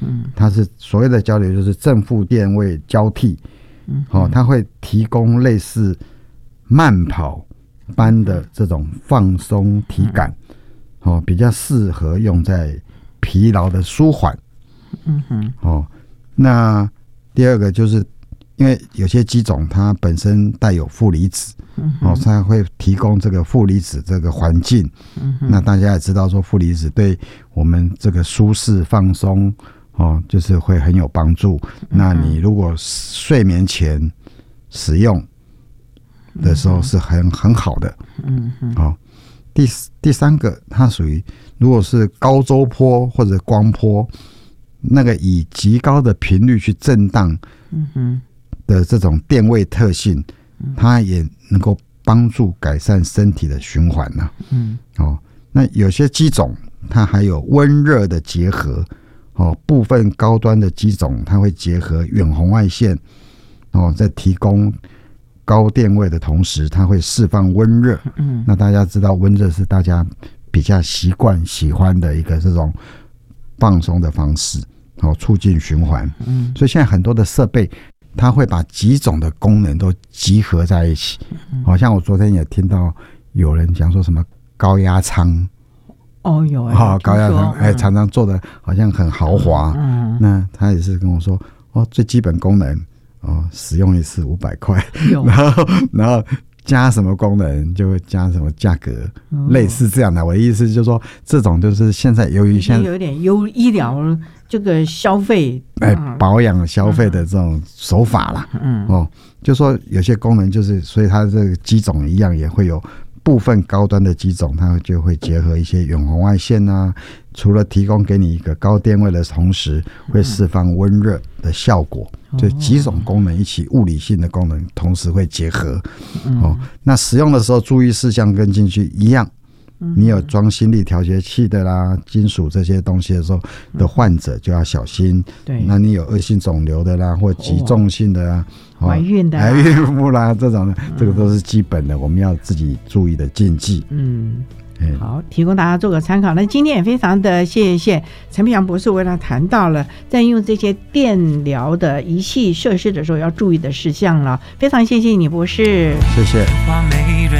它是所谓的交流，就是正负电位交替，它会提供类似慢跑般的这种放松体感，比较适合用在疲劳的舒缓。那第二个就是因为有些机种它本身带有负离子，它会提供这个负离子这个环境。那大家也知道说负离子对我们这个舒适放松就是会很有帮助。那你如果睡眠前使用的时候是很好的。第三个，它属于如果是高周波或者光波，那个以极高的频率去震荡的这种电位特性，它也能够帮助改善身体的循环那有些机种它还有温热的结合，部分高端的机种它会结合远红外线，在提供高电位的同时，它会释放温热。那大家知道温热是大家比较习惯喜欢的一个这种放松的方式，促进循环。所以现在很多的设备它会把几种的功能都集合在一起。好像我昨天也听到有人讲说什么高压舱， 有高压舱常常做的好像很豪华。那他也是跟我说最基本功能使用一次500块，然后加什么功能就会加什么价格，类似这样的。我的意思就是说，这种就是现在由于现在有点医疗这个消费保养消费的这种手法啦。就说有些功能就是，所以它这个机种一样也会有部分高端的机种，它就会结合一些远红外线啊，除了提供给你一个高电位的同时，会释放温热的效果。就几种功能一起，物理性的功能同时会结合。那使用的时候注意事项跟进去一样。你有装心力调节器的啦，金属这些东西的时候的患者就要小心。那你有恶性肿瘤的啦，或急重性的啦， 怀孕的孕妇啦这种的，这个都是基本的，我们要自己注意的禁忌。 好，提供大家做个参考。那今天也非常的谢谢陈培祥博士为他谈到了在用这些电疗的仪器设施的时候要注意的事项了，非常谢谢你博士， 谢谢。